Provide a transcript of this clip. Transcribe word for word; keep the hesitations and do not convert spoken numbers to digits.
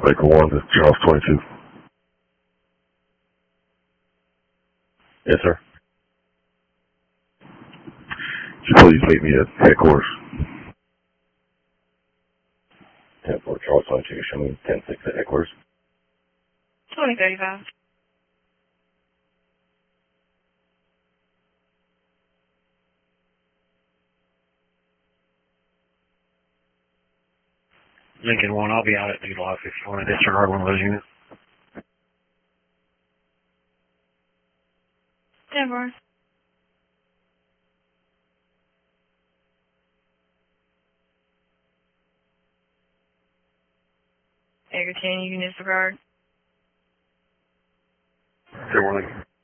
Baker one to Charles twenty-two. Yes, sir. Could you please meet me at headquarters? ten four Charles twenty-two, show me ten six at headquarters. twenty thirty-five. Lincoln one, I'll be out at New Life if you want to disregard one of those units. ten four. Edgar ten, you can disregard. Zero one Lincoln.